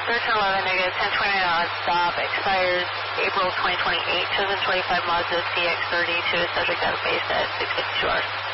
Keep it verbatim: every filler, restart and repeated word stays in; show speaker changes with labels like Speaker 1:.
Speaker 1: thirteen eleven, negative ten twenty-nine on stop, expires April twenty twenty-eight, chosen twenty-five Mazda C X thirty to subject database at six fifty-two hours.